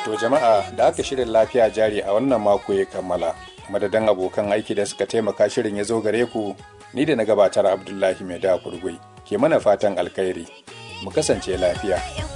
To jama'a, da aka shirin lafiya jari a wannan mako ya kammala. Madadin abokan aiki da suka taimaka shirin ya zo gare ku, ni da na gabatar Abdullahi Mai da Kurgui ke mana fatan alkhairi. Mu kasance lafiya.